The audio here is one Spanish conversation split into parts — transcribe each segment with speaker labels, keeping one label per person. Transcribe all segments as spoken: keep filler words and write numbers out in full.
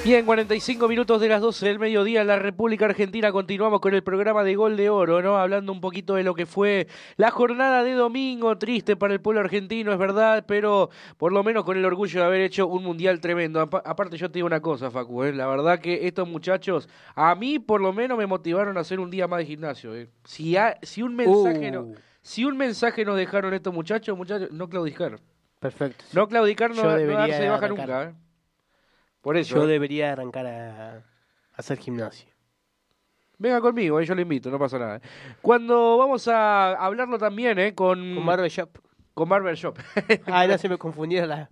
Speaker 1: Bien, cuarenta y cinco minutos de las doce del mediodía en la República Argentina. Continuamos con el programa de Gol de Oro, ¿no? Hablando un poquito de lo que fue la jornada de domingo, triste para el pueblo argentino, es verdad, pero por lo menos con el orgullo de haber hecho un mundial tremendo. Apa- aparte yo te digo una cosa, Facu, ¿eh? La verdad que estos muchachos, a mí por lo menos me motivaron a hacer un día más de gimnasio, ¿eh? Si, ha- si un mensaje no,
Speaker 2: Uh,
Speaker 1: si un mensaje nos dejaron estos muchachos, muchachos, no claudicar.
Speaker 2: perfecto. Sí.
Speaker 1: No claudicar,
Speaker 2: Yo
Speaker 1: no, no darse de
Speaker 2: debería
Speaker 1: baja
Speaker 2: arrancar.
Speaker 1: nunca, ¿eh? Por eso,
Speaker 2: Yo
Speaker 1: ¿eh?
Speaker 2: debería arrancar a, a hacer gimnasio.
Speaker 1: Venga conmigo, eh, yo lo invito, no pasa nada. eh. Cuando vamos a hablarlo también, ¿eh?
Speaker 2: Con
Speaker 1: Con,
Speaker 2: Barbershop.
Speaker 1: con Barbershop.
Speaker 2: Ah, no se me confundieron las.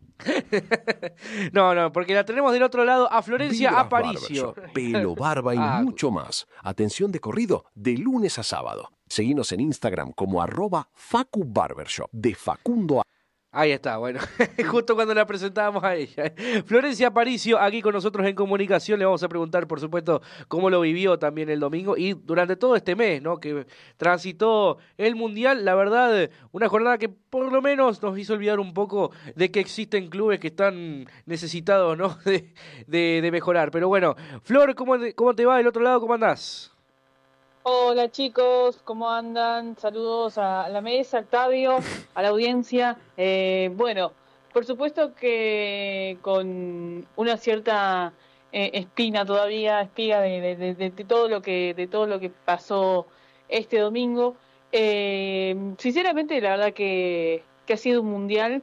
Speaker 1: No, no, porque la tenemos del otro lado a Florencia
Speaker 3: Vibras
Speaker 1: Aparicio.
Speaker 3: Barbershop, pelo, barba y
Speaker 1: Ah,
Speaker 3: mucho más. Atención de corrido de lunes a sábado. Seguinos en Instagram como arroba Facu Barbershop de Facundo.
Speaker 1: ahí está, bueno, justo cuando la presentábamos a ella. eh. Florencia Aparicio, aquí con nosotros en comunicación, le vamos a preguntar, por supuesto, cómo lo vivió también el domingo y durante todo este mes, ¿no? Que transitó el Mundial, la verdad, una jornada que por lo menos nos hizo olvidar un poco de que existen clubes que están necesitados, ¿no? De, de, de mejorar. Pero bueno, Flor, ¿cómo te, cómo te va del otro lado? ¿Cómo andás?
Speaker 4: Hola chicos, ¿cómo andan? Saludos a la mesa, Octavio, a la audiencia. Eh, bueno, por supuesto que con una cierta eh, espina todavía, espiga de, de- de- de todo lo que de todo lo que pasó este domingo. Eh, sinceramente, la verdad que, que ha sido un mundial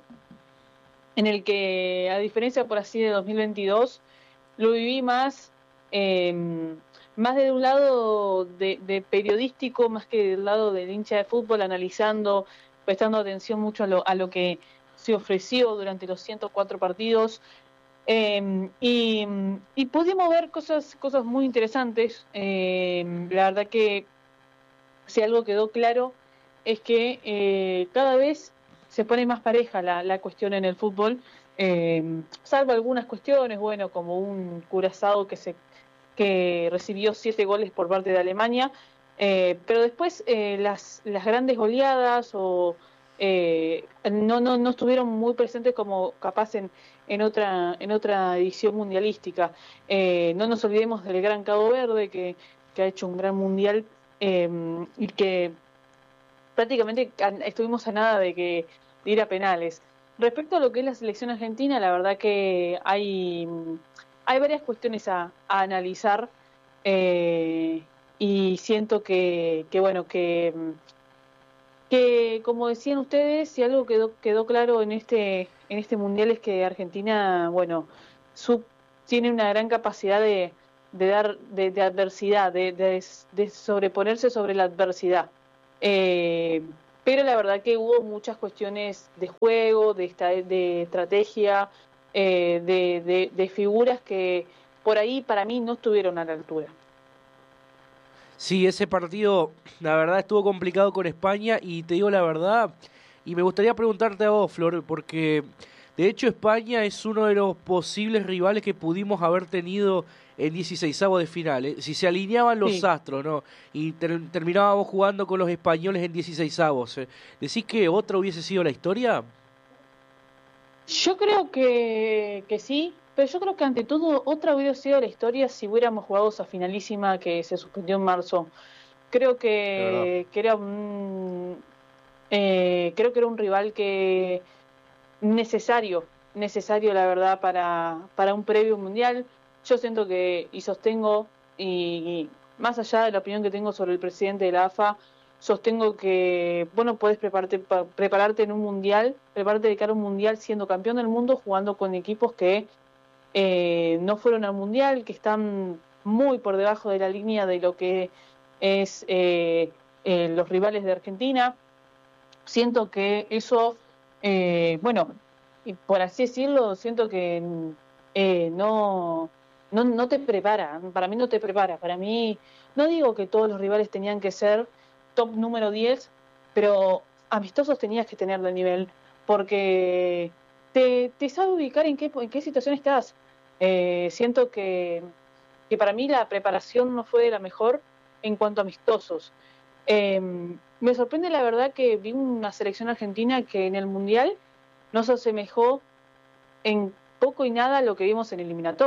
Speaker 4: en el que, a diferencia por así de dos mil veintidós, lo viví más, eh, más de un lado de, de periodístico, más que del lado del hincha de fútbol, analizando, prestando atención mucho a lo, a lo que se ofreció durante los ciento cuatro partidos. Eh, y, y pudimos ver cosas, cosas muy interesantes. Eh, la verdad que si algo quedó claro es que eh, cada vez se pone más pareja la, la cuestión en el fútbol, eh, salvo algunas cuestiones, bueno, como un Curazao que se que recibió siete goles por parte de Alemania, eh, pero después eh, las, las grandes goleadas o eh, no, no, no estuvieron muy presentes como capaz en, en otra en otra edición mundialística. Eh, no nos olvidemos del Gran Cabo Verde que, que ha hecho un gran mundial, eh, y que prácticamente estuvimos a nada de que de ir a penales. Respecto a lo que es la selección argentina, la verdad que hay, hay varias cuestiones a, a analizar, eh, y siento que, que bueno, que, que como decían ustedes, si algo quedó, quedó claro en este, en este mundial es que Argentina, bueno, su, tiene una gran capacidad de, de dar, de, de adversidad, de, de, de sobreponerse sobre la adversidad. Eh, pero la verdad que hubo muchas cuestiones de juego, de, esta, de estrategia, eh, de, de, de figuras que por ahí para mí no estuvieron a la altura.
Speaker 1: Sí, ese partido, la verdad, estuvo complicado con España y te digo la verdad, y me gustaría preguntarte a vos, Flor, porque de hecho España es uno de los posibles rivales que pudimos haber tenido en dieciseisavos de final, ¿eh? Si se alineaban los
Speaker 4: Sí.
Speaker 1: astros, ¿no? Y ter- terminábamos jugando con los españoles en dieciseisavos, ¿eh? ¿Decís que otra hubiese sido la historia?
Speaker 4: Yo creo que, que sí, pero yo creo que ante todo otra hubiera sido la historia si hubiéramos jugado esa finalísima que se suspendió en marzo. Creo
Speaker 2: De verdad.
Speaker 4: que, que era un, eh, creo que era un rival que necesario, necesario la verdad para, para un previo mundial. Yo siento que, y sostengo, y, y más allá de la opinión que tengo sobre el presidente de la A F A, sostengo que, bueno, puedes prepararte, pa- prepararte en un mundial, prepararte de cara a un mundial siendo campeón del mundo, jugando con equipos que eh, no fueron al mundial, que están muy por debajo de la línea de lo que es eh, eh, los rivales de Argentina. Siento que eso, eh, bueno, y por así decirlo, siento que eh, no, no, no te prepara, para mí no te prepara, para mí, no digo que todos los rivales tenían que ser top número diez, pero amistosos tenías que tener de nivel, porque te, te sabe ubicar en qué, en qué situación estás. Eh, siento que, que para mí la preparación no fue de la mejor en cuanto a amistosos. Eh, Me sorprende la verdad que vi una selección argentina que en el Mundial no se asemejó en poco y nada a lo que vimos en eliminatoria.